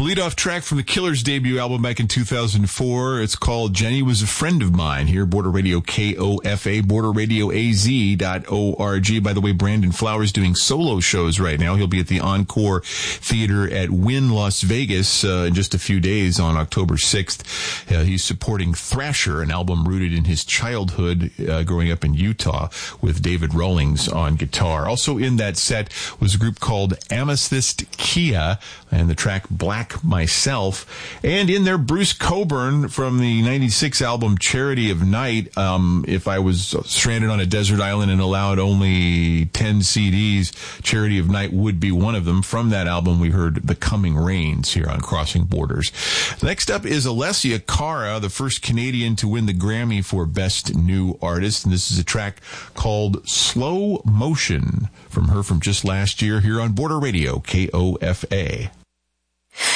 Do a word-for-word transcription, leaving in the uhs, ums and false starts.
leadoff track from the Killers' debut album back in two thousand four. It's called Jenny Was a Friend of Mine. Here, Border Radio K O F A, border radio a z dot org. By the way, Brandon Flowers doing solo shows right now. He'll be at the Encore Theater at Wynn, Las Vegas, uh, in just a few days on October sixth. Uh, he's supporting Thrasher, an album rooted in his childhood uh, growing up in Utah, with David Rawlings on guitar. Also in that set was a group called Amethyst Kia and the track Black Myself. And in there, Bruce Coburn from the ninety-six album Charity of Night. Um, if I was stranded on a desert island and allowed only ten C Ds, Charity of Night would be one of them. From that album, we heard The Coming Rains here on Crossing Borders. Next up is Alessia Cara, the first Canadian to win the Grammy for Best New Artist. And this is a track called Slow Motion from her from just last year here on Border Radio, K O F A.